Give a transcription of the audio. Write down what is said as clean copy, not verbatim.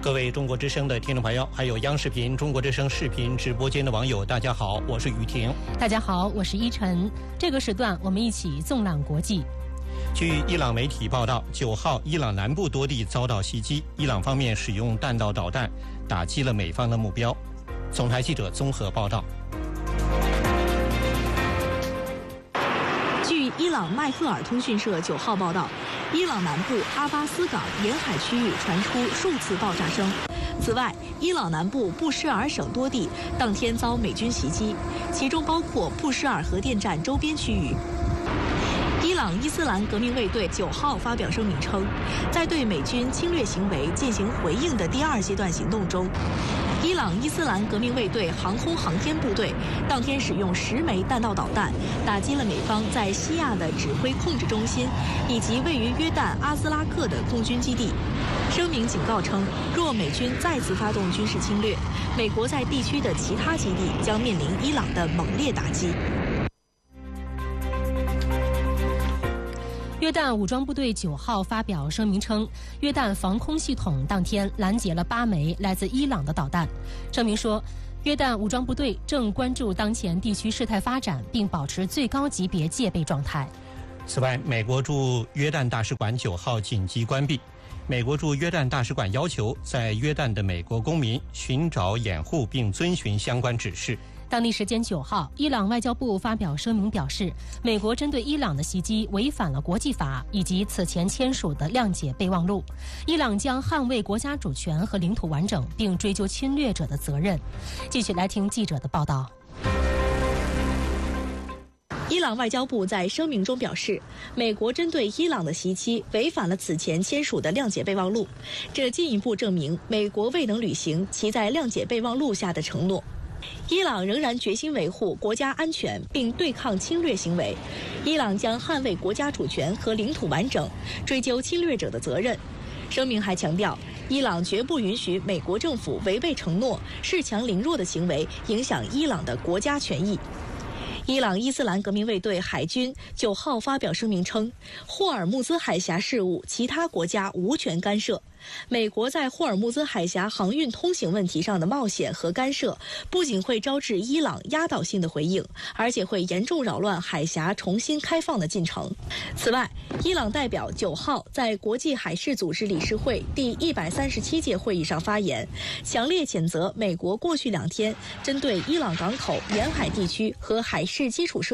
各位中国之声的听众朋友，还有央视频中国之声视频直播间的网友，大家好，我是雨婷。 大家好，我是依晨。这个时段我们一起纵览国际。 据伊朗媒体报道，9号伊朗南部多地遭到袭击，伊朗方面使用弹道导弹打击了美方的目标。总台记者综合报道。 据伊朗麦赫尔通讯社9号报道，伊朗南部阿巴斯港沿海区域传出数次爆炸声。此外，伊朗南部布什尔省多地当天遭美军袭击，其中包括布什尔核电站周边区域。伊朗伊斯兰革命卫队9号发表声明称，在对美军侵略行为进行回应的第2阶段行动中，伊朗伊斯兰革命卫队航空航天部队当天使用10枚弹道导弹打击了美方在西亚的指挥控制中心以及位于约旦阿兹拉克的空军基地。声明警告称，若美军再次发动军事侵略，美国在地区的其他基地将面临伊朗的猛烈打击。 约旦武装部队9号发表声明称，约旦防空系统当天拦截了8枚来自伊朗的导弹。声明说，约旦武装部队正关注当前地区事态发展，并保持最高级别戒备状态。 此外，美国驻约旦大使馆9号紧急关闭。美国驻约旦大使馆要求在约旦的美国公民寻找掩护并遵循相关指示。 当地时间9号，伊朗外交部发表声明表示，美国针对伊朗的袭击违反了国际法以及此前签署的谅解备忘录，伊朗将捍卫国家主权和领土完整，并追究侵略者的责任。继续来听记者的报道。 伊朗外交部在声明中表示，美国针对伊朗的袭击违反了此前签署的谅解备忘录，这进一步证明美国未能履行其在谅解备忘录下的承诺。伊朗仍然决心维护国家安全并对抗侵略行为，伊朗将捍卫国家主权和领土完整，追究侵略者的责任。声明还强调，伊朗绝不允许美国政府违背承诺、恃强凌弱的行为影响伊朗的国家权益。伊朗伊斯兰革命卫队海军9号发表声明称，霍尔木兹海峡事务其他国家无权干涉。美国在霍尔木兹海峡航运通行问题上的冒险和干涉，不仅会招致伊朗压倒性的回应，而且会严重扰乱海峡重新开放的进程。此外，伊朗代表9号在国际海事组织理事会第137届会议上发言，强烈谴责美国过去2天针对伊朗港口、沿海地区和海事基础设施